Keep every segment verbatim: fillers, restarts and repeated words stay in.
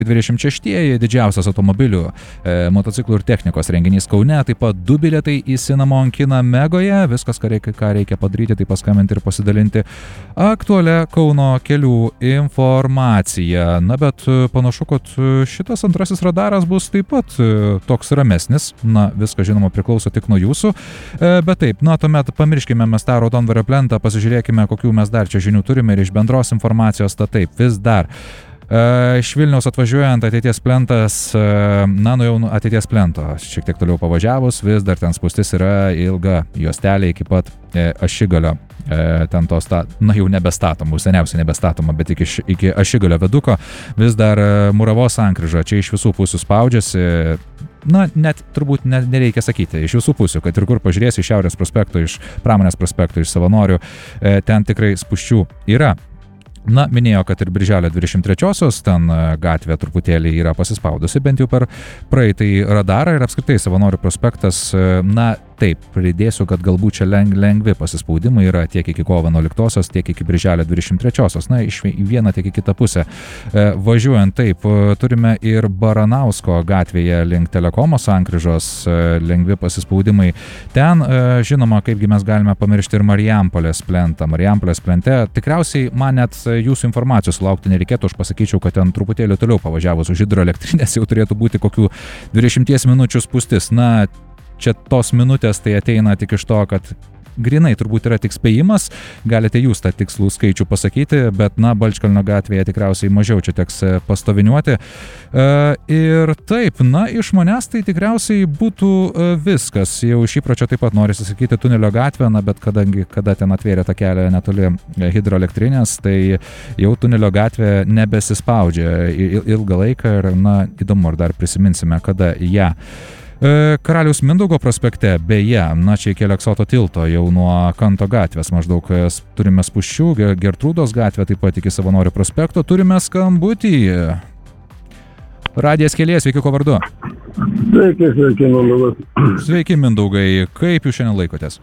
dvidešimt šeštieji didžiausias automobilių, e, motociklų ir technikos renginys Kaune, taip pat du bilietai į Cinnamon kiną Megoje, viskas, ką reikia, ką reikia padaryti, tai paskambinti ir pasidalinti aktualią Kauno kelių informaciją. Na, bet panašu, kad šitas antrasis radaras bus taip pat toks ramesnis, na, viskas žinoma priklauso tik nuo jūsų, e, bet taip, na, tuomet pamirškime mes tą Raudondvario plentą, pasižiūrėkime, kokių mes dar čia žinių turime ir iš bendros informacijos, ta taip, vis dar. Iš Vilniaus atvažiuojant ateities plentas, na, nu jau ateities plento, šiek tiek toliau pavažiavus, vis dar ten spūstis yra ilga juostelė iki pat Ašigalio, ten tos, ta, na jau nebestatoma, seniausiai nebestatoma, bet iki, iki Ašigalio viaduko vis dar Muravos sankryža, čia iš visų pusių spaudžiasi, na, net turbūt ne, nereikia sakyti, iš visų pusių, kad ir kur pažiūrėsi, iš Šiaurės prospekto, iš Pramonės prospekto, iš Savanorių, ten tikrai spūsčių yra. Na, minėjo, kad ir birželio dvidešimt trečiosios ten gatvė truputėlį yra pasispaudusi, bent jau per praeitąjį radarą ir apskritai Savanorių prospektas, na, taip, pridėsiu, kad galbūt čia leng, lengvi pasispaudimai yra tiek iki kovo vienuoliktosios, tiek iki birželio dvidešimt trečiosios, na, iš vieną tiek į kitą pusę. Važiuojant taip, turime ir Baranausko gatvėje link Telekomo sankryžos lengvi pasispaudimai. Ten, žinoma, kaipgi mes galime pamiršti ir Marijampolės plentą. Marijampolės plente tikriausiai man net jūsų informacijos laukti nereikėtų, aš pasakyčiau, kad ten truputėlį toliau pavažiavus už hidroelektrinės jau turėtų būti kokių dvidešimties minučių spūstis. Na, čia tos minutės tai ateina tik iš to, kad grinai turbūt yra tik spėjimas, galite jūs tą tikslų skaičių pasakyti, bet, na, Balčkalnio gatvėje tikriausiai mažiau čia teks pastoviniuoti. E, ir taip, na, iš manęs tai tikriausiai būtų viskas. Jau iš įpročio taip pat norisi sakyti tunelio gatvę, na, bet kadangi, kada ten atvėrė tą kelią netoli hidroelektrinės, tai jau tunelio gatvė nebesispaudžia ilgą laiką ir, na, įdomu, ar dar prisiminsime, kada ją. Karaliaus Mindaugo prospekte, beje, na, čia iki Aleksoto tilto, jau nuo Kanto gatvės maždaug turime spūsčių, Gertrūdos gatvė taip pat iki Savanorių prospekto, turime skambutį. Radijas Kelyje, sveiki, ko vardu? Sveiki, sveiki, Mindaugas. Sveiki, Mindaugai, kaip jūs šiandien laikotės?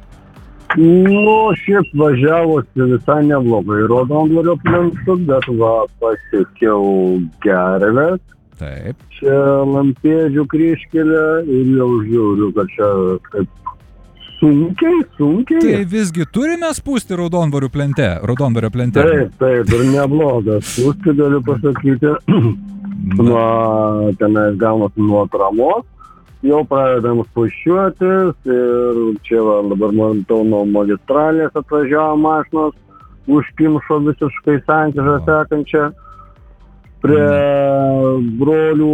Nu, šiaip važiavosi visai neblogai, Raudondvario plentu, bet va, pasiekiau Gervės. Taip. Čia Lampėdžių kryžkelė ir jau žiūriu, kad čia kaip sunkiai, sunkiai. Tai visgi turime spūsti Raudondvario plente, Raudondvario plente. Taip, taip, ir neblogas spūsti, galiu pasakyti, nuo tenais gaunasi nuo Atramos, jau pradedam spūsčiuotis ir čia va, dabar matau nuo magistralės atvažiavo mašinos, užkimšo visiškai sankryžą sekančią. Prie brolių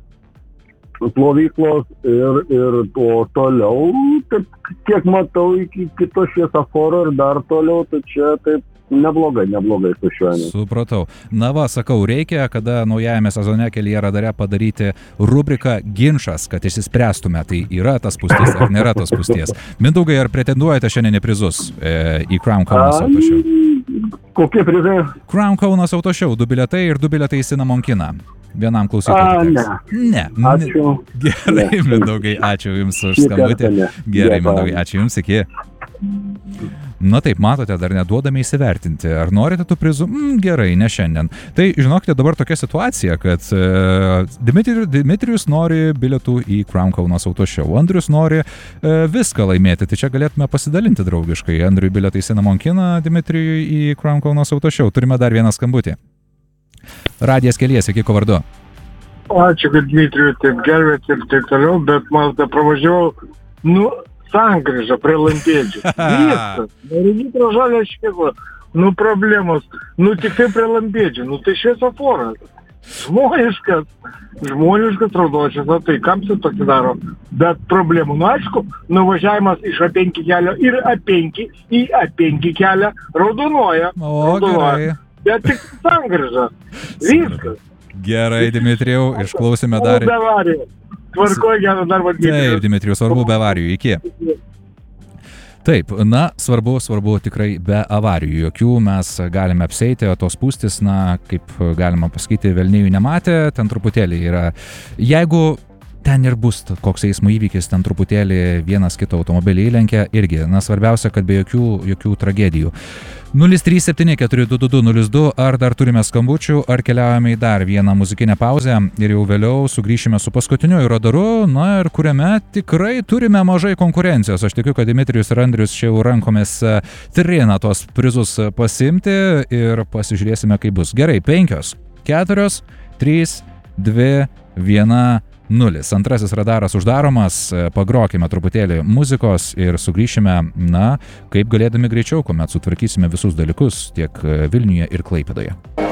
plovyklos ir, ir o toliau, taip, kiek matau, iki kito šviesoforo ir dar toliau, tai čia taip neblogai, neblogai su šiuo. Supratau. Na va, sakau, reikia, kada naujajame sezone Kelyje radare padaryti rubriką ginčas, kad išsispręstume, tai yra tas spūstis ar nėra tas spūsties. Mindaugai, ar pretenduojate šiandien į prizus e, į Crown Kaunas autošou? Kokie prizai? Crown Kaunas autošou, du bilietai ir du bilietai į Cinnamon kiną. Vienam klausytojui. Ne. Ne. Ačiū. Gerai, ne. Mindaugai, ačiū Jums už skambutį. Gerai, Mindaugai, ačiū Jums, iki. Na taip, matote, dar neduodame įsivertinti. Ar norite tų prizų? Mm, gerai, ne šiandien. Tai žinokite, dabar tokia situacija, kad uh, Dimitrijus, Dimitrijus nori bilietų į Crown Kaunas autošou. Andrius nori uh, viską laimėti. Tai čia galėtume pasidalinti draugiškai. Andriui bilietai į Cinnamon kiną, Dimitrijui į Crown Kaunas autošou. Turime dar vieną skambutį. Radijas Kelyje, sveiki, ko vardu? Ačiū, kad Dmitrijui taip gelbėt ir taip toliau, bet man tą pravažiavau, nu, sankryžą prie Lampėdžių. Viskas. Regitro žalė šviesą. Nu, problemos. Nu, tik tai prie Lampėdžių. Nu, tai šviesoforas. Žmoniškas. Žmoniškas raudočias. Na, tai kam čia tokį daro? Bet problemų. Nu, aišku, nuvažiavimas iš A penki kelio ir A penki į A penki kelią raudonuoja. O, raudonuoja. gerai. Bet tik sankryžą. Viskas. Gerai, Dimitrijau, išklausime dar. Tvarkoju, gerą darbą. Taip, Dimitrijus, svarbu be avarijų, iki. Taip, na, svarbu, svarbu tikrai be avarijų. Jokių mes galime apseiti, o tos spūstis, na, kaip galima pasakyti, velnijų nematė, ten truputėlį yra. Jeigu ten ir bus koks eismo įvykis, ten truputėlį vienas kitą automobilį įlenkia, irgi, na, svarbiausia, kad be jokių, jokių tragedijų. nulis trys septyni keturi du du du nulis du, ar dar turime skambučių, ar keliaujame į dar vieną muzikinę pauzę ir jau vėliau sugrįšime su paskutiniuoju radaru, na ir kuriame tikrai turime mažai konkurencijos. Aš tikiu, kad Dimitrijus ir Andrius čia jau rankomis trina tos prizus pasimti ir pasižiūrėsime, kaip bus. Gerai, penkios, keturios, trys, dvi, viena, nulis. Antrasis radaras uždaromas, pagrokime truputėlį muzikos ir sugrįšime, na, kaip galėdami greičiau, kuomet sutvarkysime visus dalykus tiek Vilniuje ir Klaipėdoje.